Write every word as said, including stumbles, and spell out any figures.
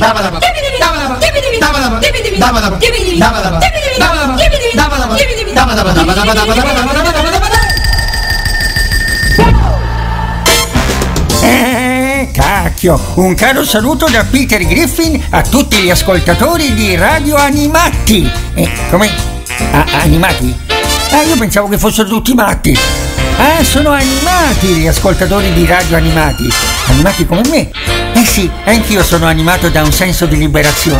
Eh, cacchio, un caro saluto da Peter Griffin a tutti gli ascoltatori di Radio Animati. Eh, come? Ah, animati? Ah, io pensavo che fossero tutti matti. Ah, sono animati gli ascoltatori di Radio Animati. Animati come me? Eh sì, anch'io sono animato da un senso di liberazione.